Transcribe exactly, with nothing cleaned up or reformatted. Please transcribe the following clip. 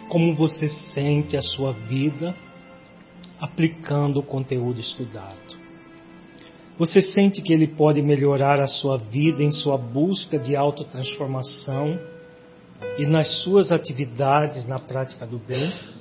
como você sente a sua vida aplicando o conteúdo estudado. Você sente que ele pode melhorar a sua vida em sua busca de autotransformação e nas suas atividades na prática do bem?